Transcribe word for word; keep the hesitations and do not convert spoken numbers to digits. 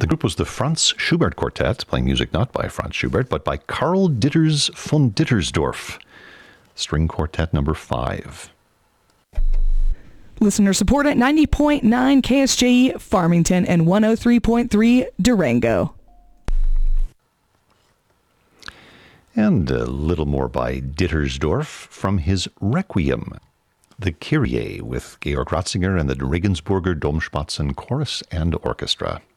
the group was the Franz Schubert Quartet, playing music not by Franz Schubert, but by Karl Ditters von Dittersdorf. String Quartet number five. Listener support at ninety point nine K S J E Farmington and one oh three point three Durango. And a little more by Dittersdorf from his Requiem, the Kyrie, with Georg Ratzinger and the Regensburger Domspatzen Chorus and Orchestra.